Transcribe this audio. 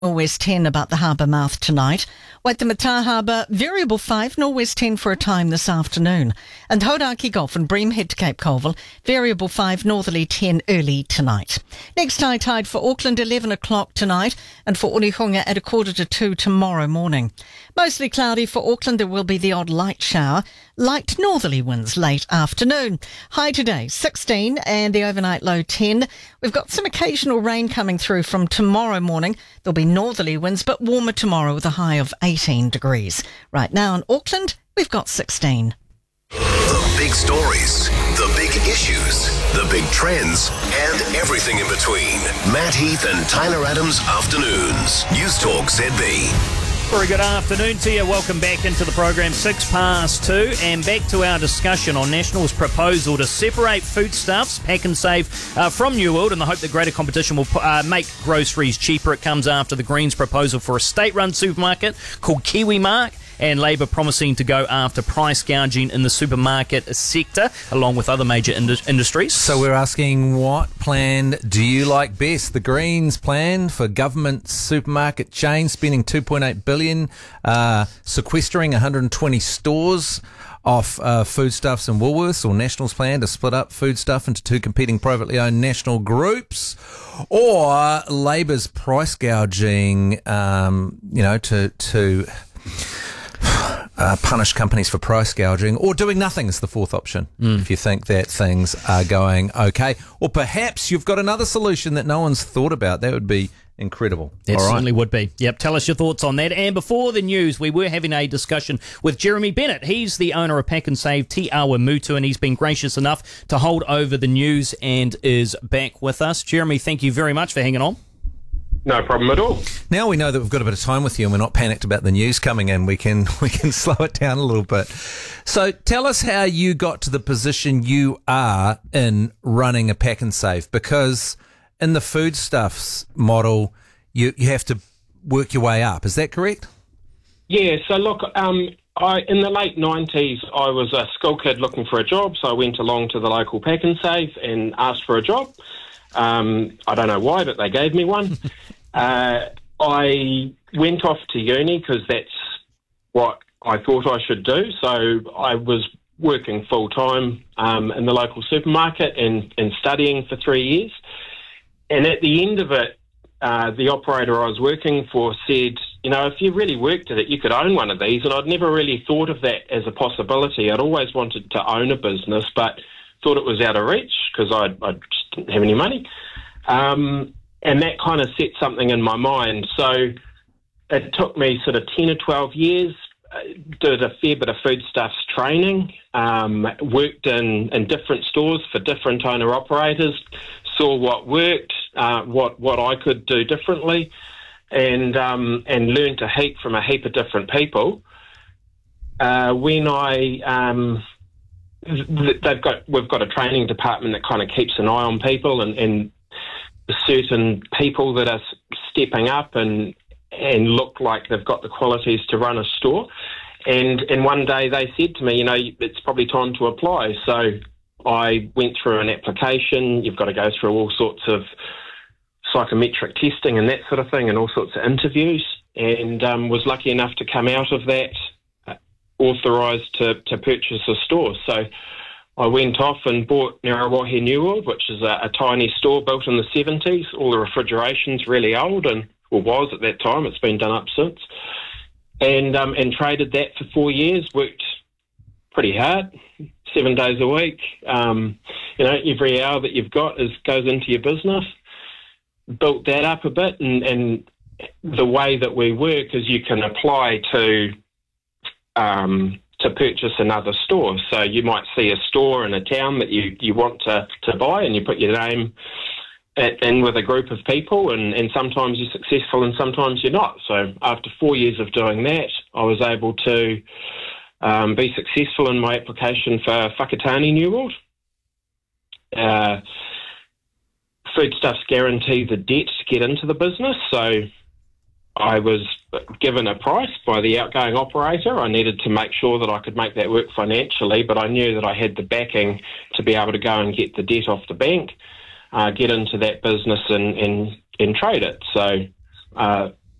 Norwest 10 about the harbour mouth tonight. Waitemata Harbour, variable 5, Norwest 10 for a time this afternoon. And Hauraki Gulf and Bream head to Cape Colville, variable 5, northerly 10 early tonight. Next high tide for Auckland, 11 o'clock tonight, and for Onehunga at 1:45 tomorrow morning. Mostly cloudy for Auckland, there will be the odd light shower. Light northerly winds late afternoon. High today, 16, and the overnight low 10. We've got some occasional rain coming through from tomorrow morning. There'll be northerly winds, but warmer tomorrow with a high of 18 degrees. Right now in Auckland, we've got 16. The big stories, the big issues, the big trends, and everything in between. Matt Heath and Tyler Adams Afternoons. News Talk ZB. Very good afternoon to you. Welcome back into the program, 2:06, and back to our discussion on National's proposal to separate foodstuffs, pack and save, from New World, in the hope that greater competition will make groceries cheaper. It comes after the Greens' proposal for a state-run supermarket called KiwiMark, and Labor promising to go after price gouging in the supermarket sector, along with other major industries. So we're asking, what plan do you like best? The Greens plan for government supermarket chains spending $2.8 billion, sequestering 120 stores off Foodstuffs and Woolworths, or National's plan to split up Foodstuff into two competing privately owned national groups, or Labor's price gouging, to punish companies for price gouging, or doing nothing is the fourth option, if you think that things are going okay. Or perhaps you've got another solution that no one's thought about. That would be incredible. It certainly would be. Yep, tell us your thoughts on that. And before the news, we were having a discussion with Jeremy Bennett. He's the owner of Pack and Save Te Awa Mutu, and he's been gracious enough to hold over the news and is back with us. Jeremy, thank you very much for hanging on. No problem at all. Now we know that we've got a bit of time with you and we're not panicked about the news coming in. We can slow it down a little bit. So tell us how you got to the position you are in running a Pack and Save, because in the foodstuffs model, you have to work your way up. Is that correct? Yeah, so look, in the late 90s, I was a school kid looking for a job, so I went along to the local Pack and Save and asked for a job. I don't know why, but they gave me one. I went off to uni because that's what I thought I should do. So I was working full-time in the local supermarket and studying for 3 years. And at the end of it, the operator I was working for said, if you really worked at it, you could own one of these. And I'd never really thought of that as a possibility. I'd always wanted to own a business, but thought it was out of reach because I just didn't have any money. And that kind of set something in my mind. So it took me sort of 10 or 12 years, did a fair bit of foodstuffs training, worked in different stores for different owner-operators, saw what worked, what I could do differently, and learned a heap from a heap of different people. When we've got a training department that kind of keeps an eye on people and certain people that are stepping up and look like they've got the qualities to run a store. And one day they said to me, it's probably time to apply. So I went through an application. You've got to go through all sorts of psychometric testing and that sort of thing, and all sorts of interviews, and was lucky enough to come out of that authorised to purchase a store. So I went off and bought Ngārawahi New World, which is a tiny store built in the 70s. All the refrigeration's really old, was at that time. It's been done up since. And traded that for 4 years, worked pretty hard, 7 days a week. Every hour that you've got goes into your business. Built that up a bit, and the way that we work is you can apply to purchase another store. So you might see a store in a town that you want to buy, and you put your name in with a group of people, and sometimes you're successful and sometimes you're not. So after 4 years of doing that, I was able to be successful in my application for Whakatane New World. Foodstuffs guarantee the debt to get into the business, so I was given a price by the outgoing operator. I needed to make sure that I could make that work financially, but I knew that I had the backing to be able to go and get the debt off the bank, get into that business and trade it. So